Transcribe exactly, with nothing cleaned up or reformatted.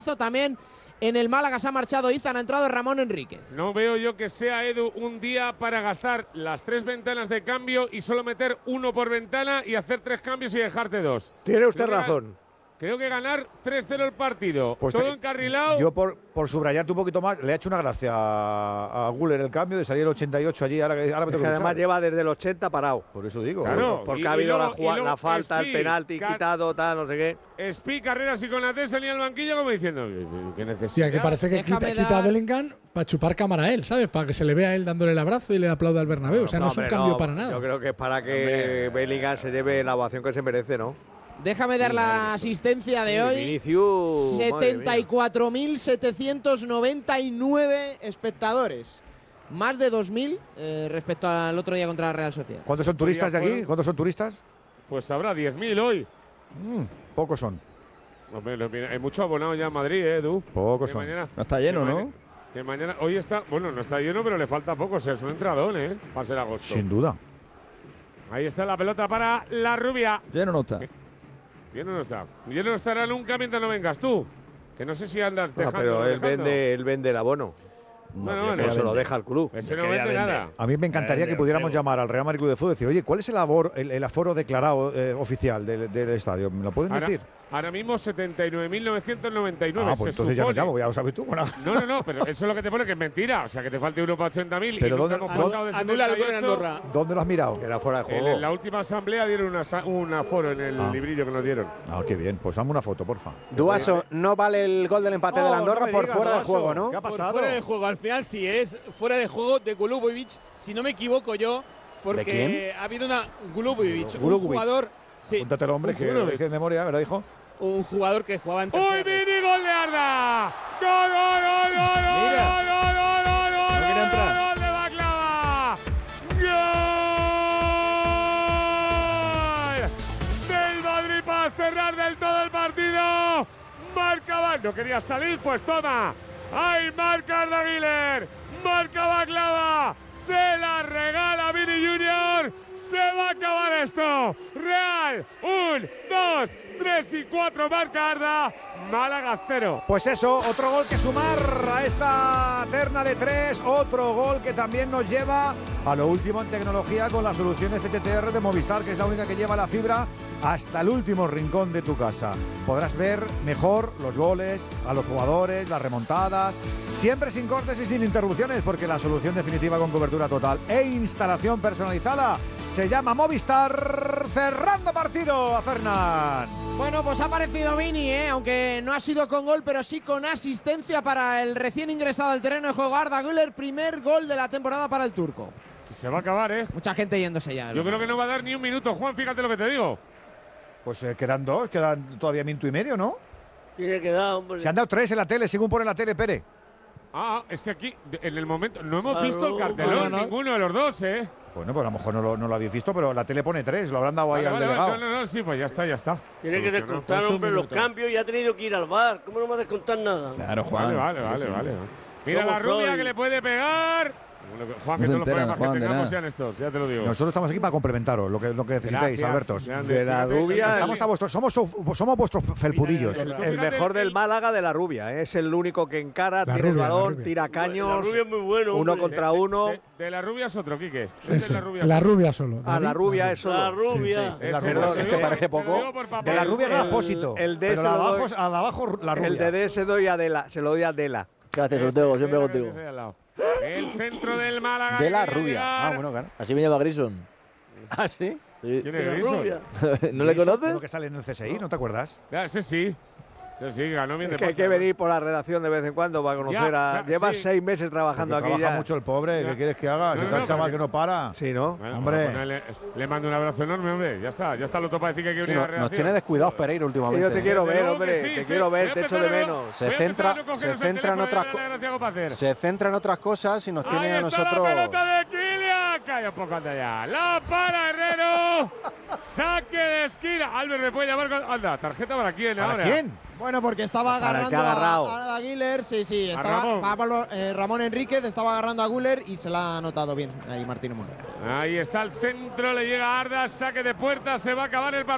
También en el Málaga se ha marchado Izan, ha entrado Ramón Enríquez. No veo yo que sea, Edu, un día para gastar las tres ventanas de cambio y solo meter uno por ventana y hacer tres cambios y dejarte dos. Tiene usted creo razón. Que, creo que ganar tres cero el partido. Pues todo te, encarrilado. Yo, por, por subrayarte un poquito más, le he hecho una gracia a, a Guller el cambio de salir el ochenta y ocho allí. Ahora, ahora me Es tengo que que además luchar. lleva desde el ochenta parado. Por eso digo. Claro. Porque Y- ha y habido luego- la, jugada- y luego la falta, Espi, el penalti Car- quitado, tal, no sé qué. Espi, Carreras y Konaté salía al banquillo como diciendo ¿qué necesidad? Tía, que parece que Déjame quita, quita a dar- Bellingham para chupar cámara a él, ¿sabes? Para que se le vea a él dándole el abrazo y le aplauda al Bernabéu. O sea, no, es un hombre, cambio no, para nada. Yo creo que es para que Bellingham se lleve la ovación que se merece, ¿no? Déjame dar la asistencia de hoy. Vinicius, madre setenta y cuatro mil setecientos noventa y nueve espectadores. Más de dos mil eh, respecto al otro día contra la Real Sociedad. ¿Cuántos son turistas de aquí? fueron- ¿Cuántos son turistas? Pues habrá diez mil hoy. Mm, pocos son. Hombre, lo- hay mucho abonado ya en Madrid, ¿eh, Edu. Pocos Que son. mañana- No está lleno, que ¿no? mañana- Que mañana, hoy está, bueno, no está lleno, pero le falta poco, o sea, es un entradón, ¿eh? Para ser agosto. Sin duda. Ahí está la pelota para la rubia. Lleno no está. Lleno no está. Lleno no estará nunca mientras no vengas tú. Que no sé si andas No, dejando pero o él dejando. vende, él vende el abono. Bueno, Pero bueno, se lo deja al club. ese no vende nada. A mí me encantaría que pudiéramos llamar al Real Madrid Club de Fútbol y decir, oye, ¿cuál es el, abor- el, el aforo declarado eh, oficial del, del estadio? ¿Me lo pueden Ahora, decir? ahora mismo setenta y nueve mil novecientos noventa y nueve. Ah, pues se entonces ya no supone. llamo, ya lo sabes tú. Bueno. No, no, no, pero eso es lo que te pone que es mentira. O sea, que te falte uno para ochenta mil. Pero y nunca ¿dónde- hemos pasado de Anula el gol en setenta y ocho. Andorra. ¿Dónde lo has mirado? Era fuera de En, juego. en la última asamblea dieron una sa- un aforo en el Ah. librillo que nos dieron. Ah, qué bien. Pues dame una foto, porfa. Duaso, no vale el gol del empate Oh, del no Andorra me por digas, fuera de Duaso. juego, ¿no? ¿Qué ha Por pasado? fuera de juego, al final sí es fuera de juego de Golubovic, si no me equivoco yo, porque quién? ha habido una Golubovic, un Golubovic. jugador, sí, Apúntatelo, hombre, Un que lo Gulubic. dice de memoria, ¿verdad, hijo? un jugador que jugaba en ¡Uy, tercera red. mini gol de Arda! ¡Gol, gol, gol, gol, gol, Mira. gol, gol, gol, gol, gol, No quiere entrar. gol de Baklava! ¡Gol! Del Madrid para cerrar del todo el partido. Marca Baklava. No quería salir, pues toma. ¡Ay, marca Arda Güler! Marca Baklava. Se la regala Vini Junior. Se va a acabar esto. Real. Un, dos, tres y cuatro. Marca Arda. Málaga cero. Pues eso, otro gol que sumar a esta terna de tres, otro gol que también nos lleva a lo último en tecnología con la solución F T T R de Movistar, que es la única que lleva la fibra hasta el último rincón de tu casa. Podrás ver mejor los goles, a los jugadores, las remontadas, siempre sin cortes y sin interrupciones, porque la solución definitiva con cobertura total e instalación personalizada se llama Movistar. Cerrando partido a Fernán. Bueno, pues ha aparecido Vini, ¿eh? Aunque no ha sido con gol, pero sí con asistencia para el recién ingresado al terreno de juego Arda Güler. Primer gol de la temporada para el turco. Y se va a acabar, ¿eh? Mucha gente yéndose ya. Yo creo que no va a dar ni un minuto, Juan, fíjate lo que te digo. Pues eh, quedan dos, quedan todavía minuto y medio, ¿no? Tiene que dar, hombre. Se han dado tres en la tele, según pone la tele, Pere. Ah, es que aquí, de- en el momento, no hemos Claro, visto el cartelón, no, no. ninguno de los dos, ¿eh? Bueno, pues a lo mejor no lo, no lo habéis visto, pero la tele pone tres, lo habrán dado ahí Vale, al vale, delegado. no, no, no, sí, pues ya está, ya está. Tiene que Solucionado. descontar, Pues un hombre, los minuto. cambios y ha tenido que ir al bar. ¿Cómo no va a descontar nada? Claro, Juan. Vale, vale, vale, vale. Mira ¿Cómo la rubia soy? que le puede pegar. Bueno, Juan, No que se todos los enteran, problemas Juan, que de tengamos nada. sean estos, ya te lo digo. Nosotros estamos aquí para complementaros lo que, lo que necesitéis, Gracias, Albertos. grande. De la Fíjate, rubia, Estamos a vuestros, somos, su- somos vuestros felpudillos. Mira, El Fíjate, mejor del el- Málaga de la rubia, ¿eh? Es el único que encara, La tiene rubia, el la balón, rubia. tira caños. La rubia es muy bueno, uno hombre. contra de- uno. De, de la rubia es otro, Quique. Este es Ese, la rubia. la solo. rubia solo. Ah, la David, rubia es solo. La rubia. Ese, La te rubia, lo es que digo- parece te lo poco. digo por papel. De la rubia el- era Apósito. el de pero ese la lo abajo, doy- a la abajo la rubia. El de D se doy a Adela, se lo doy a Adela. Gracias, Ese, Ortego, siempre mira, contigo. ese ahí al lado. El centro del Málaga. De que la quería rubia. llegar. Ah, bueno, claro. Así me llama Grison. ¿Ah, sí? Sí. ¿Quién De es la Grison? rubia. ¿No le Eso, conoces? Lo que sale en el C S I, ¿no te acuerdas? Ya, ese sí. Ese sí, ganó bien Es de que hay pasta, que ¿no? venir por la redacción de vez en cuando para conocer Ya, a. ya, Lleva sí. seis meses trabajando Porque aquí trabaja ya. mucho el pobre, Ya. ¿qué quieres que haga? No, si está no, el chaval pero que no para. Sí, ¿no? Bueno, Hombre. pues, le, le mando un abrazo enorme, hombre. Ya está, ya está lo topa decir que hay que Sí, venir a no- la nos redacción. tiene descuidados Pereira Y últimamente. yo te quiero Desde ver, luego que hombre. sí, te sí. quiero Voy ver, a te echo empezar de a- menos. voy a Se empezar centra- a no cogeros se el centra en teléfono otras y co- darle gracias a Copacer. Se centra en otras cosas y nos Ahí tiene a está nosotros. la pelota de Kylian. Calla un poco anda ya. La para Herrero. Saque de esquina. Albert me puede llamar con… Anda, tarjeta para quién ¿Para ahora. quién? Bueno, porque estaba Para el agarrando que ha agarrado. a Arda Güler. Sí, sí, A estaba Ramón. Pablo, eh, Ramón Enríquez estaba agarrando a Güler y se la ha anotado bien ahí Martínez Monreal. Ahí está el centro, le llega a Arda, saque de puerta, se va a acabar el partido.